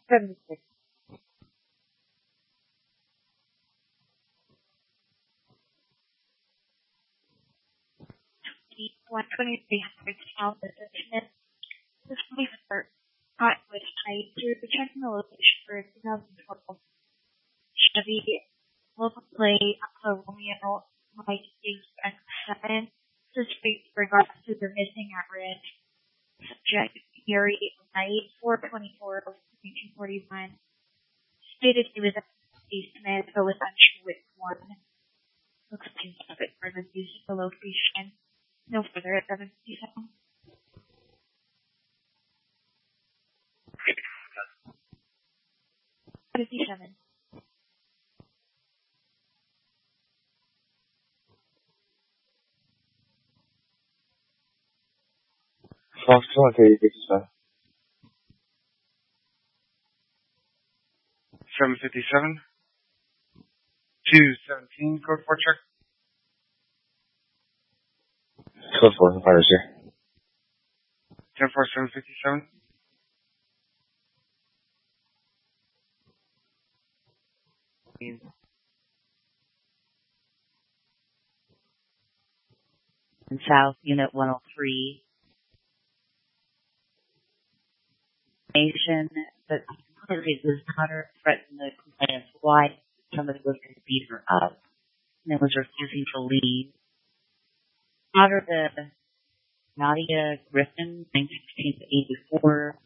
76. 12300 South Smith. This will be for Cottonwood Heights. You're checking the location for 2012 Chevy local plate Romeo Mike X7. This is regards to the missing at red subject Gary Knight 424 1941. Stated he was at Smith, but was unsure which one. Looks like he's a bit further using the location. No further at 757. Foxtrot 857. 757. 217, code 4 check. Code 4, fighters here. 10-4, 757. In South, Unit 103. Nation that his daughter threatened the complainant's wife. Somebody was going to beat her up and was refusing to leave. Daughter, the Nadia Griffin, 1984.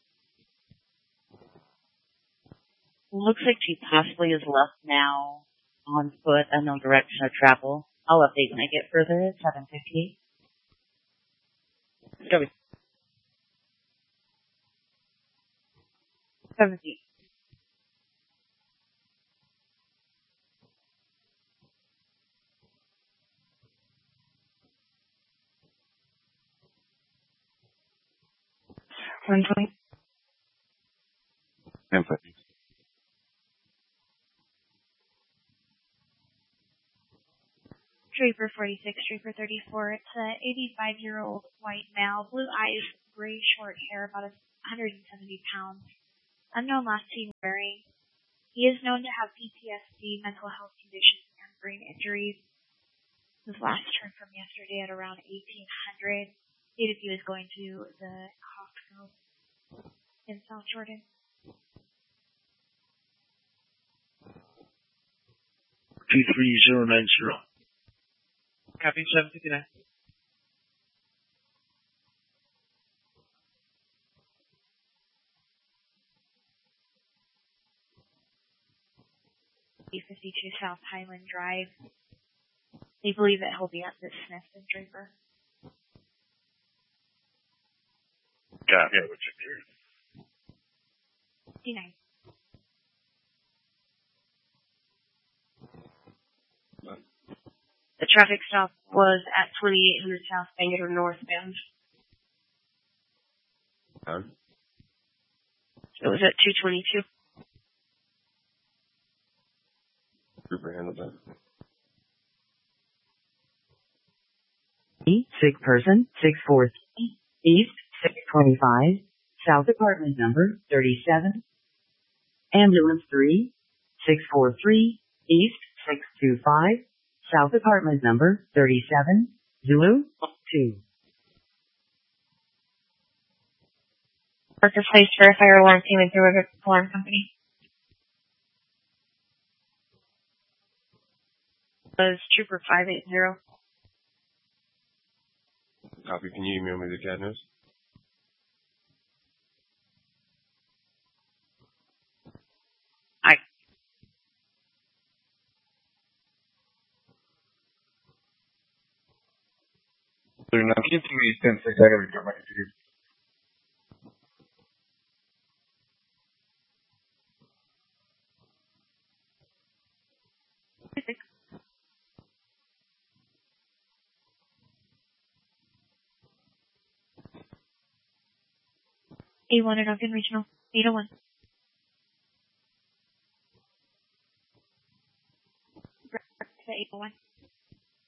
Looks like she possibly is left now on foot, unknown direction of travel. I'll update when I get further. It's 7:58. Go with 17. $120. 10-50. Draper 46, Draper 34. It's a 85-year-old white male, blue eyes, gray short hair, about 170 pounds. Unknown last seen wearing. He is known to have PTSD, mental health conditions, and brain injuries. His last turn from yesterday at around 1800. Stated he was going to the Costco in South Jordan. 23090. Copy 759. $52 South Highland Drive. They believe that he'll be at the Smith and Draper. Copy, I would check here. 59. The traffic stop was at 2800 South Bangor northbound. It was at 222. Grouper handled that. Sick person, 643, East 625, South apartment number 37, ambulance 3, 643, East 625, South apartment number 37, Zulu 2. Worker placed for a fire alarm payment through a alarm company. Was Trooper 580. Copy, can you email me the CAD notes? Aye. Now, can you give me 10 seconds? I gotta restart my computer. A1 and Ogden Regional 801.